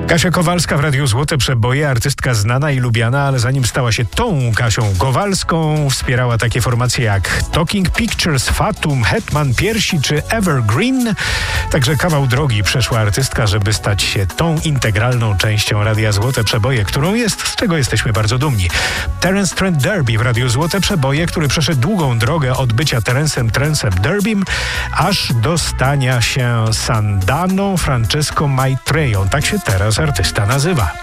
Kasia Kowalska w Radiu Złote Przeboje, artystka znana i lubiana, ale zanim stała się tą Kasią Kowalską, wspierała takie formacje jak Talking Pictures, Fatum, Hetman Piersi czy Evergreen. Także kawał drogi przeszła artystka, żeby stać się tą integralną częścią Radia Złote Przeboje, którą jest, z czego jesteśmy bardzo dumni. Terence Trent D'Arby w Radiu Złote Przeboje, który przeszedł długą drogę od bycia Terencem D'Arbym, aż do stania się Sandaną Francesco Maitreją. Tak się teraz artysta nazywa.